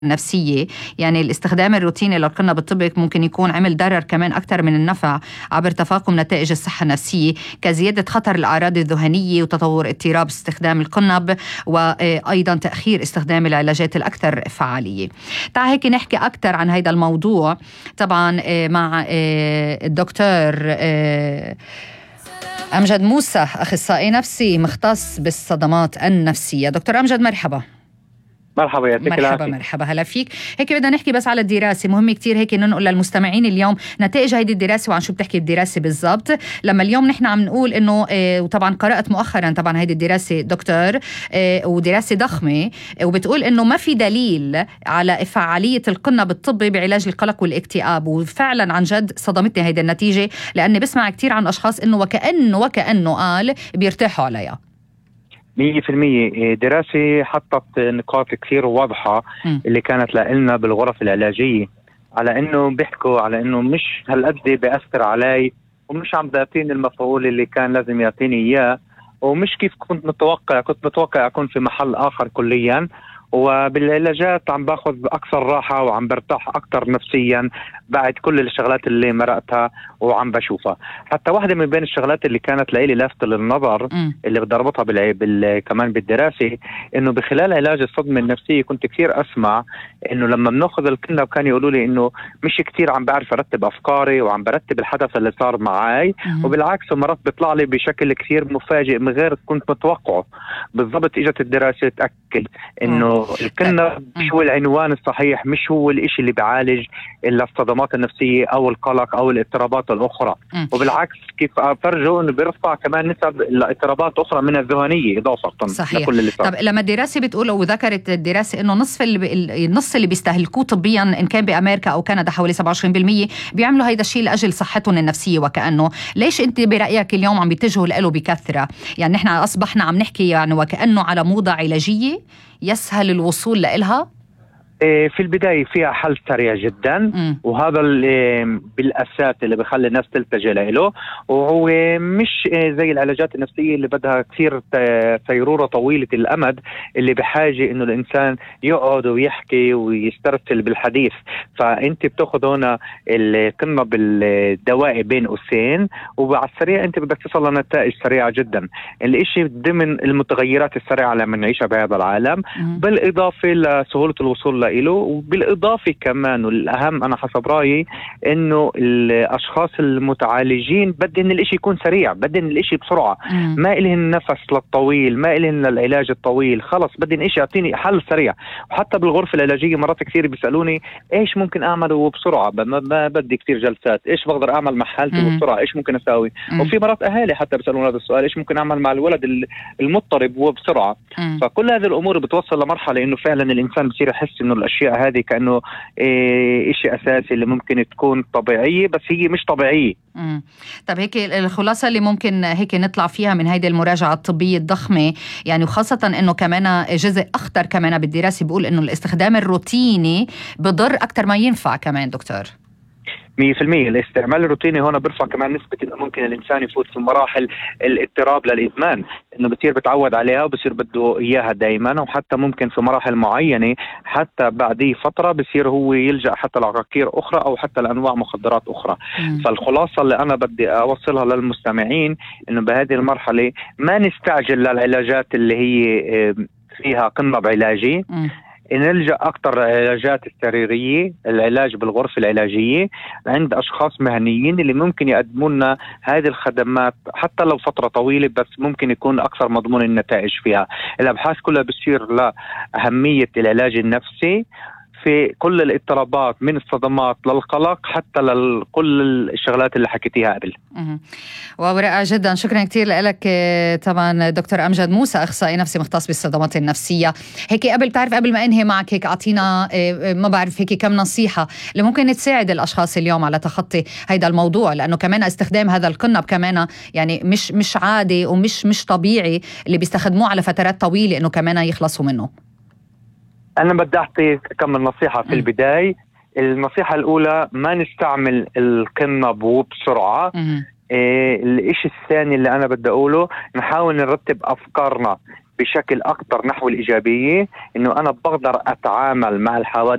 النفسية. يعني الاستخدام الروتيني للقنب الطبي ممكن يكون عمل ضرر كمان أكثر من النفع عبر تفاقم نتائج الصحة النفسية، كزيادة خطر الأعراض الذهنية وتطور اضطراب استخدام القنب، وأيضا تأخير استخدام العلاجات الأكثر فعالية. تعال هيك نحكي أكثر عن هذا الموضوع طبعا مع الدكتور أمجد موسى، أخصائي نفسي مختص بالصدمات النفسية. دكتور أمجد مرحبا. مرحبا يا مرحبا هلا فيك. هيك بدنا نحكي بس على الدراسة، مهم كتير هيك ننقل للمستمعين اليوم نتائج هيدي الدراسة وعن شو بتحكي الدراسة بالضبط. لما اليوم نحن عم نقول إنه وطبعا قرأت مؤخرا طبعا هيدي الدراسة دكتور ودراسة ضخمة وبتقول إنه ما في دليل على فعالية القنب الطبي بعلاج القلق والاكتئاب، وفعلا عن جد صدمتني هيدي النتيجة، لأني بسمع كتير عن أشخاص إنه وكأنه قال بيرتاحوا عليها. 100% دراسة حطت نقاط كثير واضحة اللي كانت لنا بالغرف العلاجية، على انه بيحكوا على انه مش هالقد بيأثر علي، ومش عم بيعطيني المفعول اللي كان لازم يعطيني اياه، ومش كيف كنت متوقع اكون في محل اخر كليا. وبالعلاجات عم باخذ اكثر راحه وعم برتاح اكثر نفسيا بعد كل الشغلات اللي مرقتها وعم بشوفها. حتى واحدة من بين الشغلات اللي كانت لإلي لافتة للنظر اللي بدي اربطها كمان بالدراسة، انه بخلال علاج الصدمة النفسية كنت كثير اسمع انه لما بناخذ القنب كان يقولوا لي انه مش كثير عم بعرف ارتب افكاري وعم برتب الحدث اللي صار معي، وبالعكس مرات بيطلع لي بشكل كثير مفاجئ من غير كنت متوقعه. بالضبط اجت الدراسة تأكد انه القنب مش هو العنوان الصحيح، مش هو الاشي اللي بيعالج الا الصدمات النفسية او القلق او الاضطرابات الاخرى، وبالعكس كيف فرجوا انه بيرفع كمان نسب الاضطرابات اخرى من الذهنية اضافة. صحيح. لكل اللي طب لما الدراسة بتقول وذكرت الدراسة انه النص اللي بيستهلكوه طبيا ان كان بامريكا او كندا حوالي 27% بيعملوا هيدا الشيء لاجل صحتهم النفسية. وكأنه ليش انت برأيك اليوم عم بيتجهوا له بكثرة؟ يعني نحن اصبحنا عم نحكي يعني وكأنه على موضة علاجية يسهل الوصول لإلها. في البداية فيها حل سريع جدا، وهذا اللي بالأساس اللي بخلي الناس تلتجئ له، وهو مش زي العلاجات النفسية اللي بدها كثير سيرورة طويلة الأمد اللي بحاجة إنه الإنسان يقعد ويحكي ويسترسل بالحديث. فأنت بتأخذ هنا القنب الدوائي بين قوسين، وعلى السريع أنت بدك تصل لنتائج سريعة جدا. الإشي ضمن المتغيرات السريعة اللي بنعيشها بهذا العالم، بالإضافة لسهولة الوصول له، وبالإضافة كمان والأهم أنا حسب رأيي إنه الأشخاص المتعالجين بدهن الإشي يكون سريع، بدهن الإشي بسرعة، ما إلهن نفس للطويل، ما إلهن للعلاج الطويل، خلص بدهن إشي يعطيني حل سريع. وحتى بالغرفة العلاجية مرات كثير بيسألوني إيش ممكن أعمله بسرعة، ما بدي كثير جلسات، إيش بقدر أعمل مع حالتي بسرعة، إيش ممكن أساوي. وفي مرات أهالي حتى بيسألون هذا السؤال، إيش ممكن أعمل مع الولد المضطرب وبسرعة. فكل هذه الأمور بتوصل لمرحلة إنه فعلا الإنسان بصير يحس إنه الأشياء هذه كأنه إشي أساسي اللي ممكن تكون طبيعية بس هي مش طبيعية. طب هيك الخلاصة اللي ممكن هيك نطلع فيها من هيدي المراجعة الطبية الضخمة، يعني وخاصة إنه كمان جزء أخطر كمان بالدراسة بيقول إنه الاستخدام الروتيني بضر أكتر ما ينفع كمان دكتور. 100% الاستعمال الروتيني هنا بيرفع كمان نسبة إنه ممكن الإنسان يفوت في مراحل الاضطراب للإدمان، إنه بصير بتعود عليها وبصير بده إياها دايما، وحتى ممكن في مراحل معينة حتى بعد فترة بصير هو يلجأ حتى لعقاقير أخرى أو حتى لأنواع مخدرات أخرى. فالخلاصة اللي أنا بدي أوصلها للمستمعين إنه بهذه المرحلة ما نستعجل للعلاجات اللي هي فيها قنب علاجي، نلجأ أكثر العلاجات السريرية، العلاج بالغرفة العلاجية عند أشخاص مهنيين اللي ممكن يقدموا لنا هذه الخدمات حتى لو فترة طويلة، بس ممكن يكون أكثر مضمون النتائج فيها. الأبحاث كلها بتصير لأهمية العلاج النفسي في كل الاضطرابات من الصدمات للقلق حتى لكل الشغلات اللي حكيتيها قبل. ورائع جدا، شكرا كتير لك طبعا دكتور أمجد موسى، أخصائي نفسي مختص بالصدمات النفسية. هيك قبل ما أنهي معك هيك أعطينا ما بعرف هيك كم نصيحة اللي ممكن تساعد الأشخاص اليوم على تخطي هذا الموضوع، لأنه كمان استخدام هذا القنب كمان يعني مش عادي ومش طبيعي اللي بيستخدموه على فترات طويلة إنه كمان يخلصوا منه. أنا بدي أعطي كم نصيحة في البداية. النصيحة الأولى ما نستعمل القنب وبسرعة. الإشي الثاني اللي أنا بدي أقوله نحاول نرتب أفكارنا بشكل أكثر نحو الإيجابية، إنه أنا بقدر أتعامل مع الحوادث